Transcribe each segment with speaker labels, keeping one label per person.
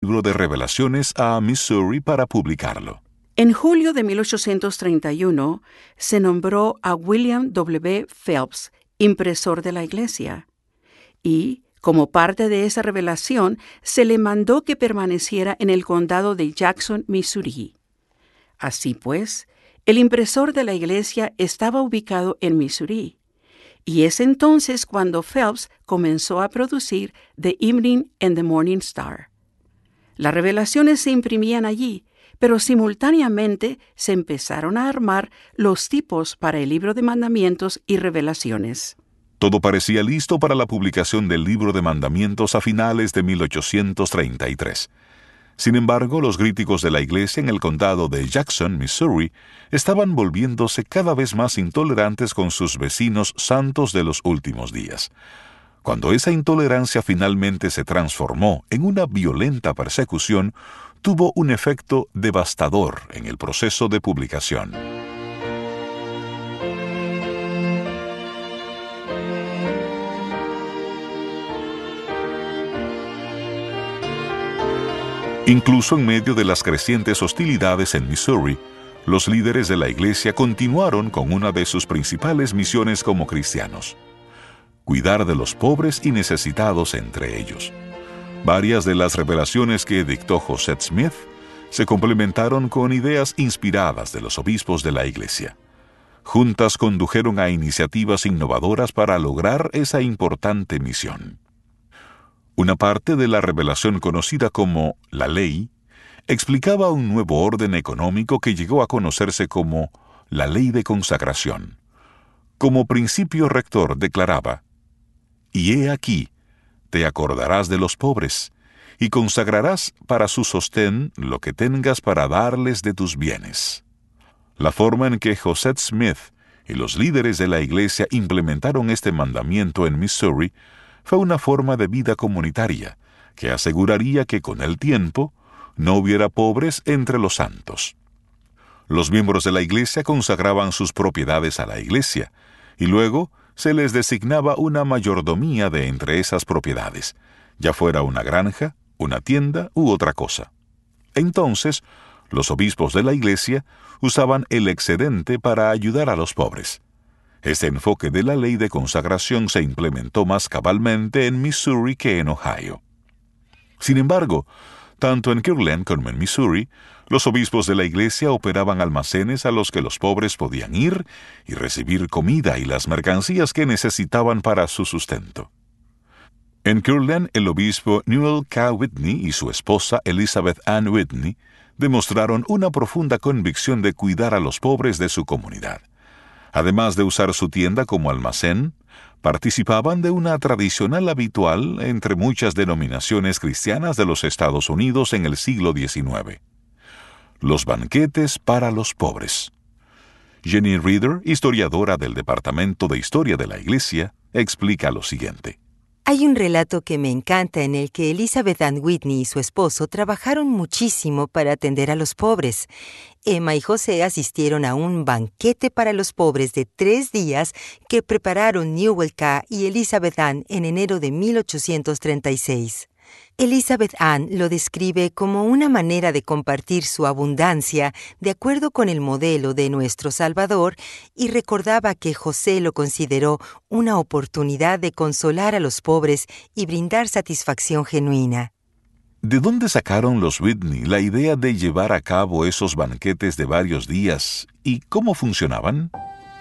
Speaker 1: libro de Revelaciones a Missouri para publicarlo.
Speaker 2: En julio de 1831 se nombró a William W. Phelps impresor de la iglesia y, como parte de esa revelación, se le mandó que permaneciera en el condado de Jackson, Missouri. Así pues, el impresor de la iglesia estaba ubicado en Missouri, y es entonces cuando Phelps comenzó a producir The Evening and the Morning Star. Las revelaciones se imprimían allí, pero simultáneamente se empezaron a armar los tipos para el libro de mandamientos y revelaciones.
Speaker 1: Todo parecía listo para la publicación del libro de mandamientos a finales de 1833. Sin embargo, los críticos de la iglesia en el condado de Jackson, Missouri, estaban volviéndose cada vez más intolerantes con sus vecinos santos de los últimos días. Cuando esa intolerancia finalmente se transformó en una violenta persecución, tuvo un efecto devastador en el proceso de publicación. Incluso en medio de las crecientes hostilidades en Missouri, los líderes de la iglesia continuaron con una de sus principales misiones como cristianos: cuidar de los pobres y necesitados entre ellos. Varias de las revelaciones que dictó Joseph Smith se complementaron con ideas inspiradas de los obispos de la iglesia. Juntas condujeron a iniciativas innovadoras para lograr esa importante misión. Una parte de la revelación conocida como la Ley explicaba un nuevo orden económico que llegó a conocerse como la Ley de Consagración. Como principio rector declaraba: «Y he aquí, te acordarás de los pobres, y consagrarás para su sostén lo que tengas para darles de tus bienes». La forma en que Joseph Smith y los líderes de la iglesia implementaron este mandamiento en Missouri fue una forma de vida comunitaria que aseguraría que con el tiempo no hubiera pobres entre los santos. Los miembros de la iglesia consagraban sus propiedades a la iglesia y luego se les designaba una mayordomía de entre esas propiedades, ya fuera una granja, una tienda u otra cosa. Entonces, los obispos de la iglesia usaban el excedente para ayudar a los pobres. Este enfoque de la ley de consagración se implementó más cabalmente en Missouri que en Ohio. Sin embargo, tanto en Kirtland como en Missouri, los obispos de la iglesia operaban almacenes a los que los pobres podían ir y recibir comida y las mercancías que necesitaban para su sustento. En Kirtland, el obispo Newell K. Whitney y su esposa Elizabeth Ann Whitney demostraron una profunda convicción de cuidar a los pobres de su comunidad. Además de usar su tienda como almacén, participaban de una tradicional habitual entre muchas denominaciones cristianas de los Estados Unidos en el siglo XIX: los banquetes para los pobres. Jenny Reeder, historiadora del Departamento de Historia de la Iglesia, explica lo siguiente.
Speaker 3: Hay un relato que me encanta en el que Elizabeth Ann Whitney y su esposo trabajaron muchísimo para atender a los pobres. Emma y José asistieron a un banquete para los pobres de 3 días que prepararon Newell K. y Elizabeth Ann en enero de 1836. Elizabeth Ann lo describe como una manera de compartir su abundancia de acuerdo con el modelo de nuestro Salvador y recordaba que José lo consideró una oportunidad de consolar a los pobres y brindar satisfacción genuina.
Speaker 1: ¿De dónde sacaron los Whitney la idea de llevar a cabo esos banquetes de varios días y cómo funcionaban?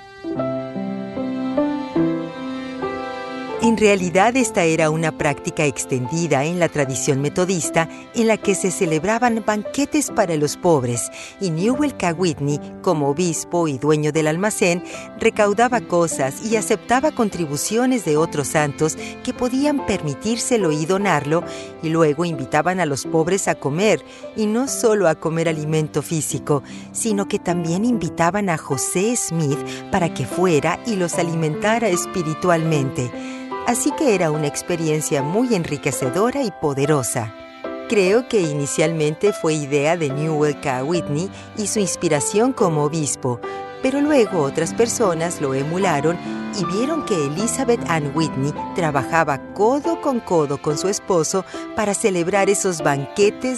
Speaker 3: En realidad, esta era una práctica extendida en la tradición metodista en la que se celebraban banquetes para los pobres, y Newell K. Whitney, como obispo y dueño del almacén, recaudaba cosas y aceptaba contribuciones de otros santos que podían permitírselo y donarlo, y luego invitaban a los pobres a comer, y no solo a comer alimento físico, sino que también invitaban a José Smith para que fuera y los alimentara espiritualmente. Así que era una experiencia muy enriquecedora y poderosa. Creo que inicialmente fue idea de Newell K. Whitney y su inspiración como obispo, pero luego otras personas lo emularon y vieron que Elizabeth Ann Whitney trabajaba codo con su esposo para celebrar esos banquetes